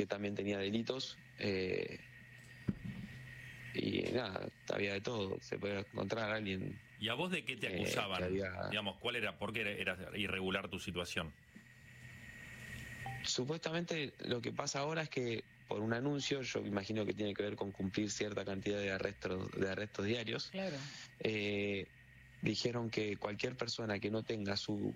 que también tenía delitos. Y nada, había de todo. Se podía encontrar a alguien. ¿Y a vos de qué te acusaban? Había... Digamos, ¿por qué era irregular tu situación? Supuestamente lo que pasa ahora es que por un anuncio, yo imagino que tiene que ver con cumplir cierta cantidad de arrestos diarios. Claro. Dijeron que cualquier persona que no tenga su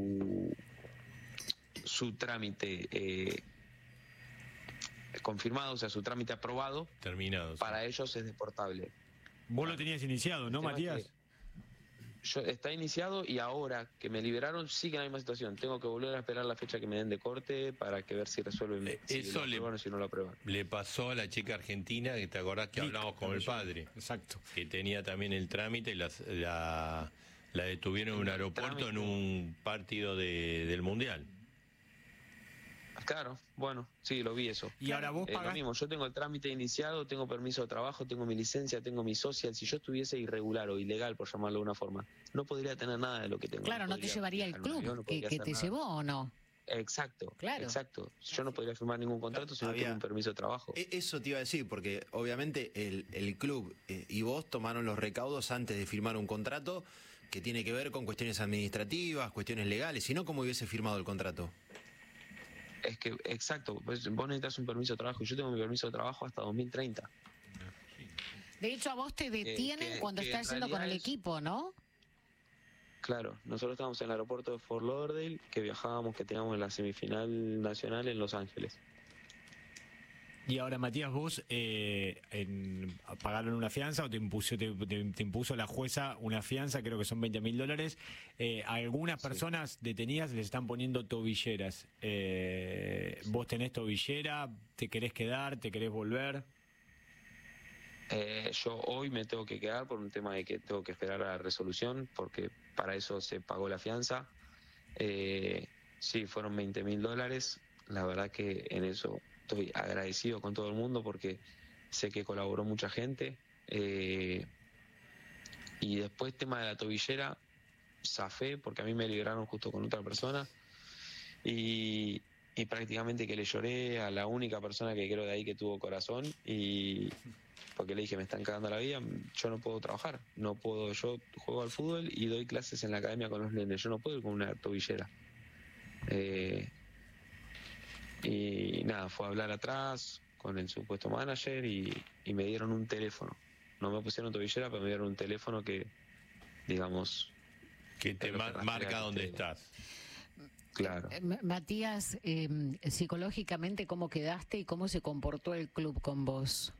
trámite confirmado, o sea, su trámite aprobado, terminado, para sí. ellos es deportable. Vos lo tenías iniciado, ¿no, Matías? Está iniciado y ahora que me liberaron sigue la misma situación. Tengo que volver a esperar la fecha que me den de corte para que ver si resuelven si lo aprueban o si no lo aprueban. Le pasó a la chica argentina, que te acordás que hablamos con el padre. Exacto. Que tenía también el trámite y la detuvieron en un aeropuerto en un partido del Mundial. Claro, bueno, sí, lo vi eso. Y ahora vos pagás... Lo mismo, yo tengo el trámite iniciado, tengo permiso de trabajo, tengo mi licencia, tengo mi social. Si yo estuviese irregular o ilegal, por llamarlo de una forma, no podría tener nada de lo que tengo. Claro, no te llevaría el club que te llevó, ¿o no? Exacto, claro. Exacto. Yo no podría firmar ningún contrato si no tengo un permiso de trabajo. Eso te iba a decir, porque obviamente el club y vos tomaron los recaudos antes de firmar un contrato que tiene que ver con cuestiones administrativas, cuestiones legales, si no, ¿cómo hubiese firmado el contrato? Es que, exacto, pues vos necesitas un permiso de trabajo y yo tengo mi permiso de trabajo hasta 2030. De hecho, a vos te detienen cuando estás yendo con el equipo, ¿no? Claro, nosotros estábamos en el aeropuerto de Fort Lauderdale, que viajábamos, que teníamos la semifinal nacional en Los Ángeles. Y ahora, Matías, vos pagaron una fianza o te impuso la jueza una fianza, creo que son $20.000. A algunas personas detenidas les están poniendo tobilleras. ¿Vos tenés tobillera? ¿Te querés quedar? ¿Te querés volver? Yo hoy me tengo que quedar por un tema de que tengo que esperar a la resolución, porque para eso se pagó la fianza. Sí, fueron $20.000. La verdad que en eso estoy agradecido con todo el mundo porque sé que colaboró mucha gente. Y después, tema de la tobillera, zafé porque a mí me liberaron justo con otra persona y prácticamente que le lloré a la única persona que creo de ahí que tuvo corazón, y porque le dije, me están cagando la vida, yo no puedo trabajar, no puedo, yo juego al fútbol y doy clases en la academia con los nenes, yo no puedo ir con una tobillera. Y nada, fue a hablar atrás con el supuesto manager y me dieron un teléfono. No me pusieron tobillera, pero me dieron un teléfono que, digamos... Que te marca dónde estás. Claro. Matías, psicológicamente, ¿cómo quedaste y cómo se comportó el club con vos?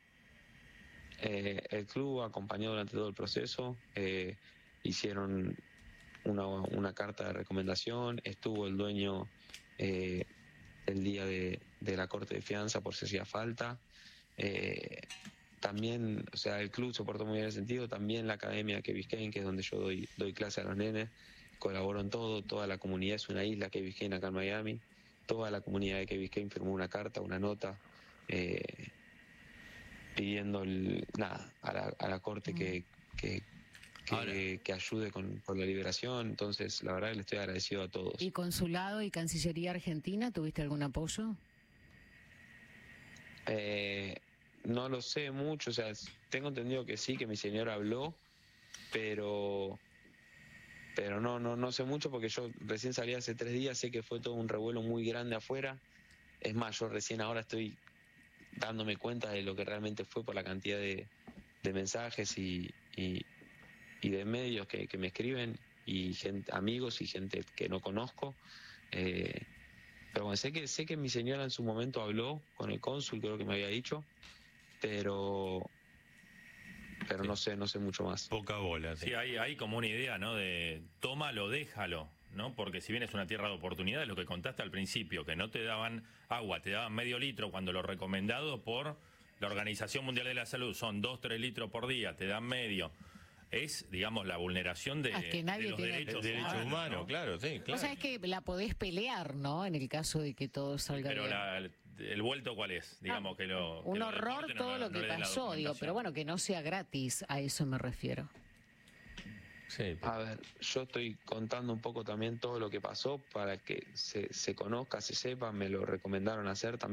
El club acompañó durante todo el proceso, hicieron una carta de recomendación, estuvo el dueño el día de la corte de fianza por si hacía falta. También, o sea, el club se portó muy bien en ese sentido, también la academia Key Biscayne, que es donde yo doy clase a los nenes, colaboró en todo, toda la comunidad, es una isla Key Biscayne acá en Miami, toda la comunidad de Key Biscayne firmó una carta, una nota, pidiendo a la corte que ayude con la liberación. Entonces, la verdad que le estoy agradecido a todos. ¿Y Consulado y Cancillería Argentina, tuviste algún apoyo? No lo sé mucho, o sea, tengo entendido que sí, que mi señora habló, pero no sé mucho porque yo recién salí hace 3 días, sé que fue todo un revuelo muy grande afuera. Es más, yo recién ahora estoy dándome cuenta de lo que realmente fue por la cantidad de mensajes y de medios que me escriben, y amigos y gente que no conozco. Pero bueno, sé que mi señora en su momento habló con el cónsul, creo que me había dicho, pero sí. no sé mucho más. Poca bola. Sí, hay como una idea, ¿no? De tómalo, déjalo, ¿no? Porque si bien es una tierra de oportunidades, lo que contaste al principio, que no te daban agua, te daban medio litro, cuando lo recomendado por la Organización Mundial de la Salud son 2-3 litros por día, te dan medio. Es, digamos, la vulneración de los derechos humanos, ¿no? Claro, sí, claro. O sea, es que la podés pelear, ¿no? En el caso de que todo salga bien. Pero el vuelto, ¿cuál es? Digamos que un horror todo lo que pasó, digo, pero bueno, que no sea gratis, a eso me refiero. Sí. A ver, yo estoy contando un poco también todo lo que pasó para que se conozca, se sepa, me lo recomendaron hacer también.